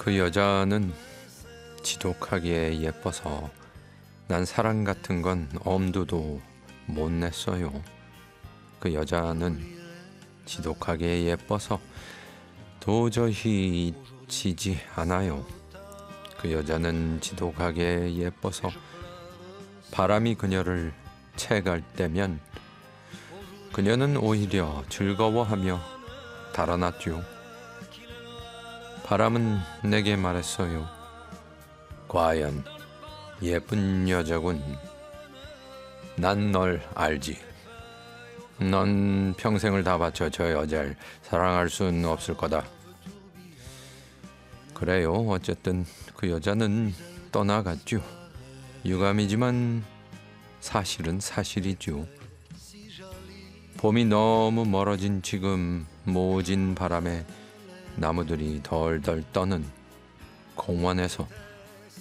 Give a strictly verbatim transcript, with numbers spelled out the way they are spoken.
그 여자는 지독하게 예뻐서 난 사랑 같은 건 엄두도 못 냈어요. 그 여자는 지독하게 예뻐서 도저히 지지 않아요. 그 여자는 지독하게 예뻐서 바람이 그녀를 채갈 때면 그녀는 오히려 즐거워하며 달아났죠. 바람은 내게 말했어요. 과연 예쁜 여자군. 난 널 알지. 넌 평생을 다 바쳐 저 여자를 사랑할 순 없을 거다. 그래요. 어쨌든 그 여자는 떠나갔죠. 유감이지만 사실은 사실이죠. 봄이 너무 멀어진 지금 모진 바람에 나무들이 덜덜 떠는 공원에서